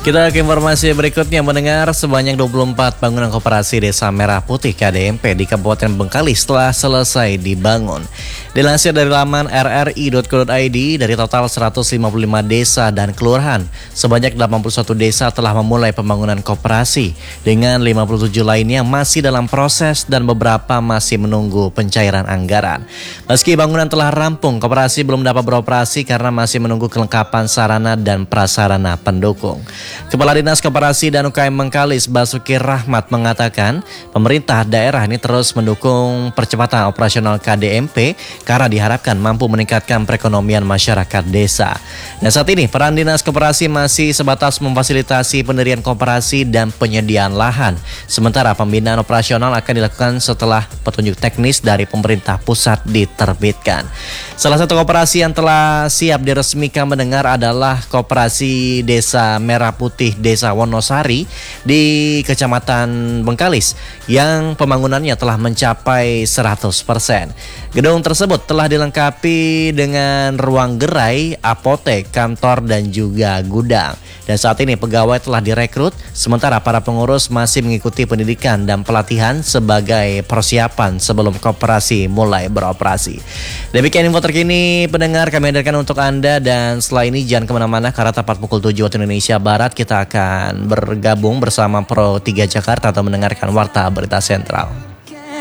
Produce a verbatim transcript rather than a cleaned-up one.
Kita ke informasi berikutnya, mendengar sebanyak dua puluh empat bangunan koperasi Desa Merah Putih K D M P di Kabupaten Bengkalis telah selesai dibangun. Dilansir dari laman r r i dot co dot i d, dari total seratus lima puluh lima desa dan kelurahan, sebanyak delapan puluh satu desa telah memulai pembangunan koperasi, dengan lima puluh tujuh lainnya masih dalam proses dan beberapa masih menunggu pencairan anggaran. Meski bangunan telah rampung, koperasi belum dapat beroperasi karena masih menunggu kelengkapan sarana dan prasarana pendukung. Kepala Dinas Koperasi dan U K M Bengkalis, Basuki Rahmat, mengatakan pemerintah daerah ini terus mendukung percepatan operasional K D M P karena diharapkan mampu meningkatkan perekonomian masyarakat desa. Dan saat ini peran Dinas Koperasi masih sebatas memfasilitasi pendirian koperasi dan penyediaan lahan. Sementara pembinaan operasional akan dilakukan setelah petunjuk teknis dari pemerintah pusat diterbitkan. Salah satu koperasi yang telah siap diresmikan mendengar adalah Koperasi Desa Merah Putih Desa Wonosari di Kecamatan Bengkalis yang pembangunannya telah mencapai seratus persen. Gedung tersebut telah dilengkapi dengan ruang gerai, apotek, kantor dan juga gudang. Dan saat ini pegawai telah direkrut, sementara para pengurus masih mengikuti pendidikan dan pelatihan sebagai persiapan sebelum koperasi mulai beroperasi. Demikian info terkini pendengar kami hadirkan untuk Anda, dan setelah ini jangan kemana-mana karena tepat pukul tujuh waktu Indonesia Barat kita akan bergabung bersama Pro tiga Jakarta atau mendengarkan Warta Berita Sentral.